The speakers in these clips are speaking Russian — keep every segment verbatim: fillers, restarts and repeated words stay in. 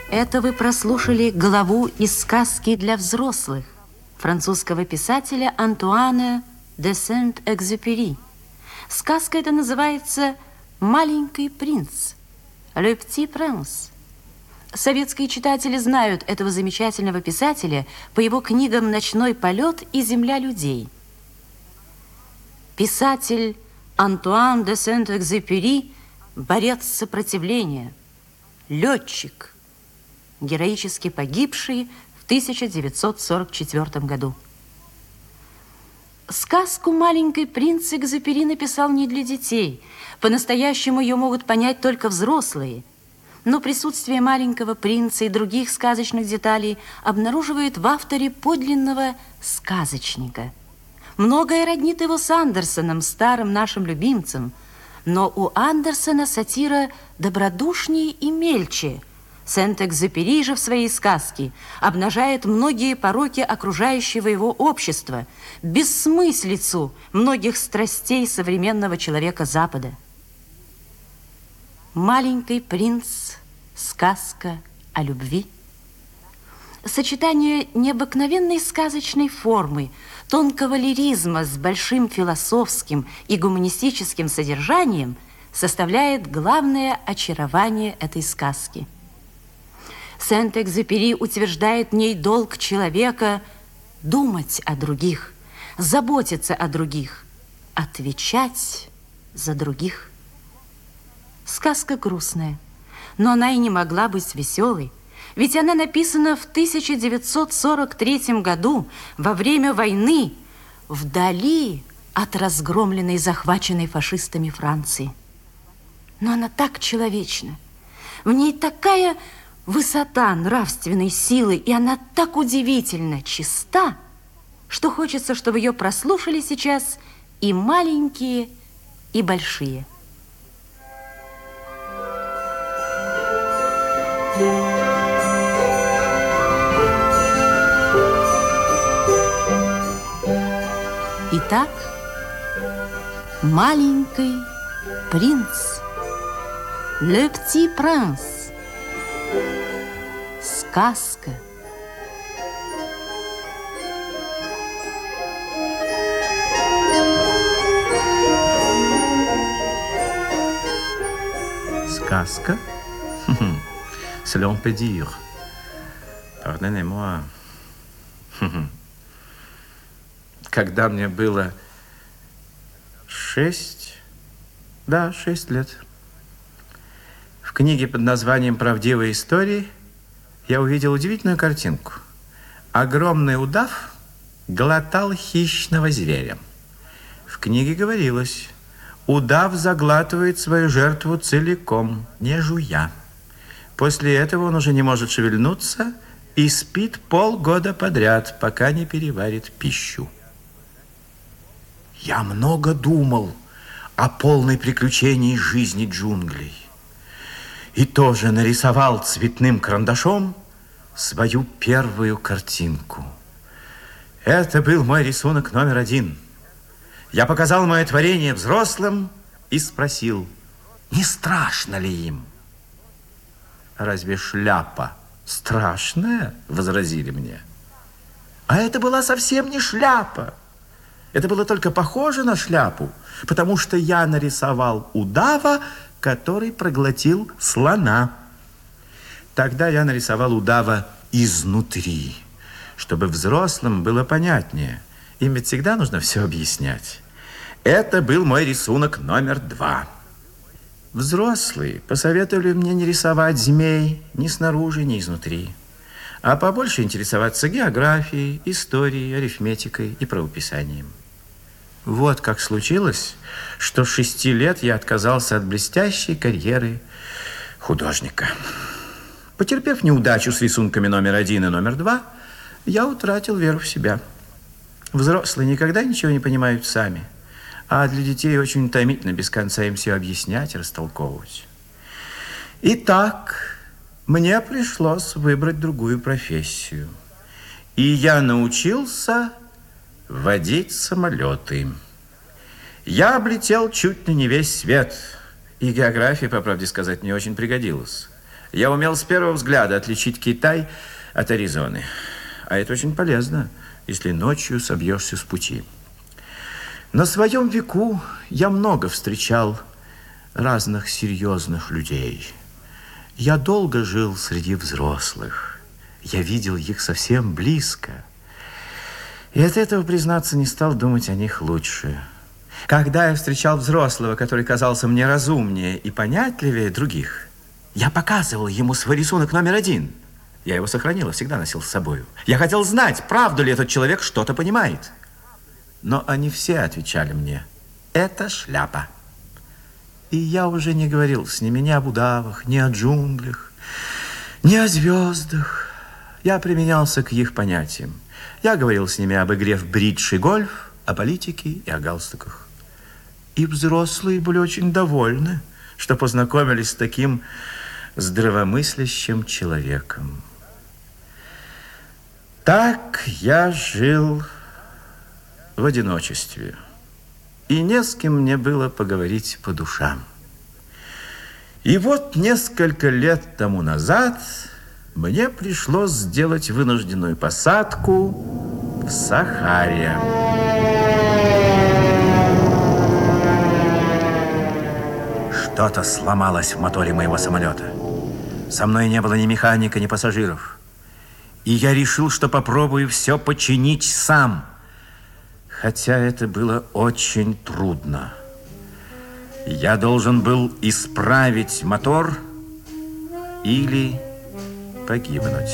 Это вы прослушали главу из сказки для взрослых французского писателя Антуана де Сент-Экзюпери. Сказка эта называется «Маленький принц», «Le Petit Prince». Советские читатели знают этого замечательного писателя по его книгам «Ночной полет» и «Земля людей». Писатель Антуан де Сент-Экзюпери – борец сопротивления, летчик, героически погибший в тысяча девятьсот сорок четвёртом году. Сказку «Маленький принц» Экзюпери написал не для детей. По-настоящему ее могут понять только взрослые. Но присутствие маленького принца и других сказочных деталей обнаруживает в авторе подлинного сказочника. Многое роднит его с Андерсоном, старым нашим любимцем. Но у Андерсона сатира добродушнее и мельче. Сент-Экзюпери же в своей сказке обнажает многие пороки окружающего его общества, бессмыслицу многих страстей современного человека Запада. «Маленький принц. Сказка о любви». Сочетание необыкновенной сказочной формы, тонкого лиризма с большим философским и гуманистическим содержанием составляет главное очарование этой сказки. Сент-Экзюпери утверждает в ней долг человека думать о других, заботиться о других, отвечать за других. Сказка грустная, но она и не могла быть веселой, ведь она написана в тысяча девятьсот сорок третьем году, во время войны, вдали от разгромленной и захваченной фашистами Франции. Но она так человечна, в ней такая высота нравственной силы, и она так удивительно чиста, что хочется, чтобы ее прослушали сейчас и маленькие, и большие. Итак, «Маленький принц», «Le Petit Prince», сказка. Сказка? Cela on peut dire. Pardonnez-moi. Когда мне было шесть, да, шесть лет, в книге под названием «Правдивые истории» я увидел удивительную картинку. Огромный удав глотал хищного зверя. В книге говорилось: удав заглатывает свою жертву целиком, не жуя. После этого он уже не может шевельнуться и спит полгода подряд, пока не переварит пищу. Я много думал о полной приключении жизни джунглей и тоже нарисовал цветным карандашом свою первую картинку. Это был мой рисунок номер один. Я показал мое творение взрослым и спросил, не страшно ли им? Разве шляпа страшная? Возразили мне. А это была совсем не шляпа. Это было только похоже на шляпу, потому что я нарисовал удава, который проглотил слона. Тогда я нарисовал удава изнутри, чтобы взрослым было понятнее. Им ведь всегда нужно все объяснять. Это был мой рисунок номер два. Взрослые посоветовали мне не рисовать змей ни снаружи, ни изнутри, а побольше интересоваться географией, историей, арифметикой и правописанием. Вот как случилось, что с шести лет я отказался от блестящей карьеры художника. Потерпев неудачу с рисунками номер один и номер два, я утратил веру в себя. Взрослые никогда ничего не понимают сами, а для детей очень утомительно без конца им все объяснять и растолковывать. Итак, мне пришлось выбрать другую профессию. И я научился водить самолеты. Я облетел чуть ли не весь свет. И география, по правде сказать, не очень пригодилась. Я умел с первого взгляда отличить Китай от Аризоны. А это очень полезно, если ночью собьешься с пути. На своем веку я много встречал разных серьезных людей. Я долго жил среди взрослых. Я видел их совсем близко. И от этого, признаться, не стал думать о них лучше. Когда я встречал взрослого, который казался мне разумнее и понятливее других, я показывал ему свой рисунок номер один. Я его сохранил и всегда носил с собой. Я хотел знать, правда ли этот человек что-то понимает. Но они все отвечали мне: это шляпа. И я уже не говорил с ними ни об удавах, ни о джунглях, ни о звездах. Я применялся к их понятиям. Я говорил с ними об игре в бридж и гольф, о политике и о галстуках. И взрослые были очень довольны, что познакомились с таким здравомыслящим человеком. Так я жил в одиночестве, и не с кем мне было поговорить по душам. И вот несколько лет тому назад мне пришлось сделать вынужденную посадку в Сахаре. Что-то сломалось в моторе моего самолета. Со мной не было ни механика, ни пассажиров. И я решил, что попробую все починить сам. Хотя это было очень трудно. Я должен был исправить мотор или погибнуть.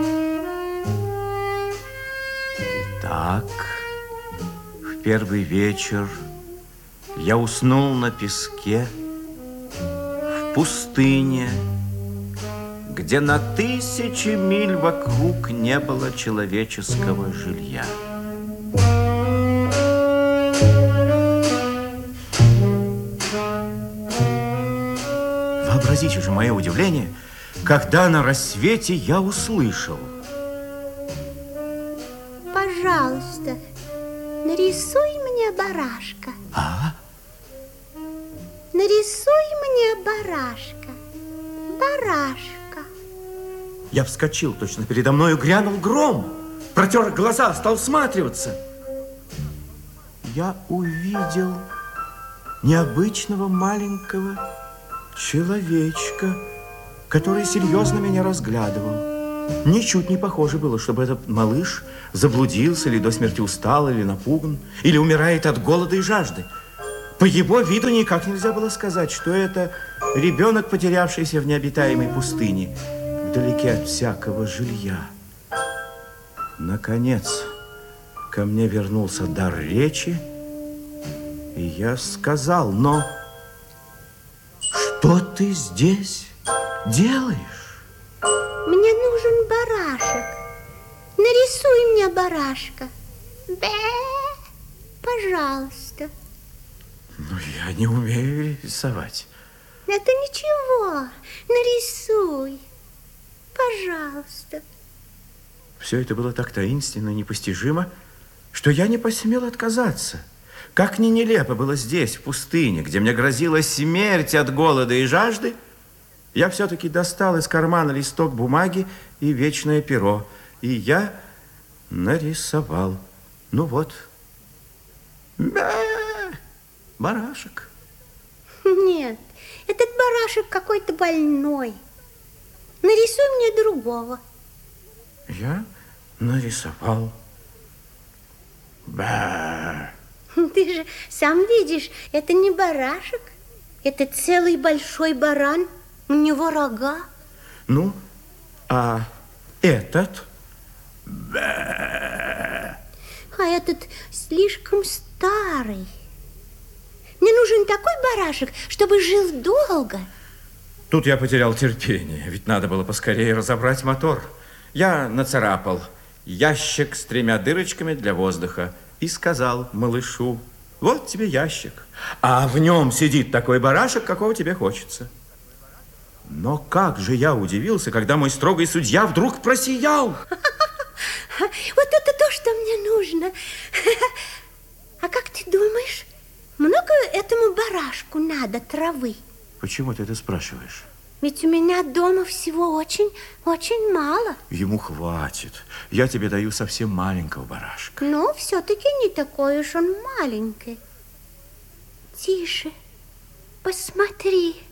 Итак, в первый вечер я уснул на песке в пустыне, где на тысячи миль вокруг не было человеческого жилья. Вообразите же мое удивление, когда на рассвете я услышал: пожалуйста, нарисуй мне барашка. А? Нарисуй мне барашка. Барашка. Я вскочил, точно передо мною грянул гром. Протер глаза, стал всматриваться. Я увидел необычного маленького человечка, который серьезно меня разглядывал. Ничуть не похоже было, чтобы этот малыш заблудился или до смерти устал, или напуган, или умирает от голода и жажды. По его виду никак нельзя было сказать, что это ребенок, потерявшийся в необитаемой пустыне, вдалеке от всякого жилья. Наконец, ко мне вернулся дар речи, и я сказал: но что ты здесь делаешь? Мне нужен барашек. Нарисуй мне барашка. Бе, пожалуйста. Ну, я не умею рисовать. Это ничего. Нарисуй. Пожалуйста. Все это было так таинственно и непостижимо, что я не посмел отказаться. Как ни нелепо было здесь, в пустыне, где мне грозила смерть от голода и жажды, я все-таки достал из кармана листок бумаги и вечное перо, и я нарисовал. Ну вот. Бе! Барашек. Нет, этот барашек какой-то больной. Нарисуй мне другого. Я нарисовал. Бэ. Ты же сам видишь, это не барашек. Это целый большой баран. У него рога. Ну, а этот? Бэ. А этот слишком старый. Мне нужен такой барашек, чтобы жил долго. Тут я потерял терпение, ведь надо было поскорее разобрать мотор. Я нацарапал ящик с тремя дырочками для воздуха и сказал малышу: вот тебе ящик, а в нем сидит такой барашек, какого тебе хочется. Но как же я удивился, когда мой строгий судья вдруг просиял. Вот это то, что мне нужно. А как ты думаешь, много этому барашку надо травы? Почему ты это спрашиваешь? Ведь у меня дома всего очень-очень мало. Ему хватит. Я тебе даю совсем маленького барашка. Но все-таки не такой уж он маленький. Тише, посмотри.